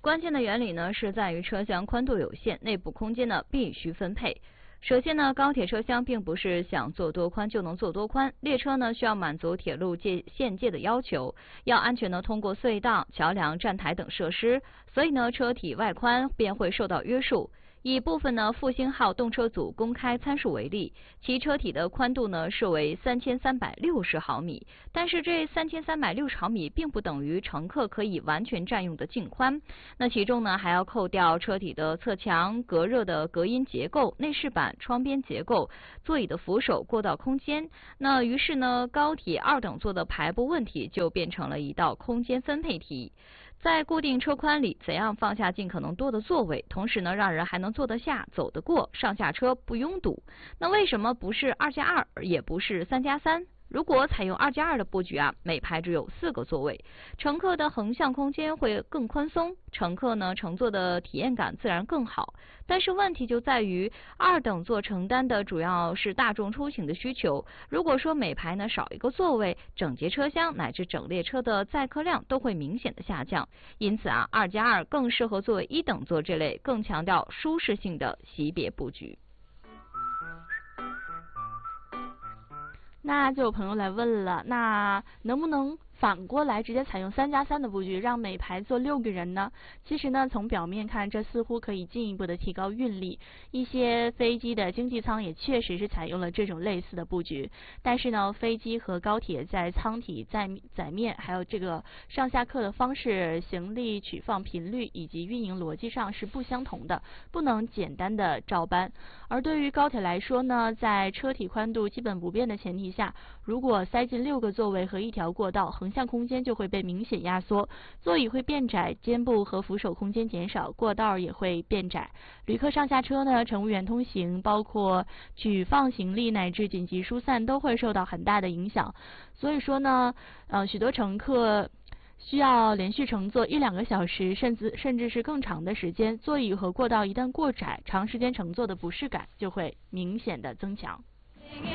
关键的原理呢是在于车厢宽度有限，内部空间呢必须分配。首先呢，高铁车厢并不是想做多宽就能做多宽，列车呢需要满足铁路限界的要求，要安全的通过隧道、桥梁、站台等设施，所以呢车体外宽便会受到约束。以部分呢复兴号动车组公开参数为例，其车体的宽度呢设为3360毫米，但是这3360毫米并不等于乘客可以完全占用的净宽。那其中呢还要扣掉车体的侧墙、隔热的隔音结构、内饰板、窗边结构、座椅的扶手、过道空间。那于是呢，高铁2等座的排布问题就变成了一道空间分配题。在固定车宽里，怎样放下尽可能多的座位，同时呢，让人还能坐得下、走得过，上下车不拥堵？那为什么不是2+2，也不是3+3？如果采用2+2的布局啊，每排只有4个座位，乘客的横向空间会更宽松，乘客呢乘坐的体验感自然更好。但是问题就在于2等座承担的主要是大众出行的需求，如果说每排呢少一个座位，整节车厢乃至整列车的载客量都会明显的下降。因此啊，2+2更适合作为1等座这类更强调舒适性的级别布局。 那就有朋友来问了，那能不能反过来直接采用3+3的布局，让每排坐6个人呢？其实呢，从表面看，这似乎可以进一步的提高运力。一些飞机的经济舱也确实是采用了这种类似的布局。但是呢，飞机和高铁在舱体、载面，还有这个上下客的方式、行李取放频率以及运营逻辑上是不相同的，不能简单的照搬。而对于高铁来说呢，在车体宽度基本不变的前提下，如果塞进6个座位和一条过道，横向空间就会被明显压缩，座椅会变窄，肩部和扶手空间减少，过道也会变窄。旅客上下车呢，乘务员通行，包括取放行李乃至紧急疏散都会受到很大的影响。所以说呢，许多乘客需要连续乘坐1-2个小时，甚至是更长的时间，座椅和过道一旦过窄，长时间乘坐的不适感就会明显的增强。